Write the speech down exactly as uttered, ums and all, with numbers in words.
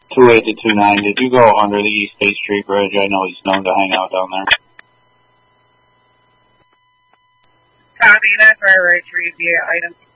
two eight to two nine. Did you go under the East State Street Bridge? I know he's known to hang out down there. Copy, that's where I retrieved the item.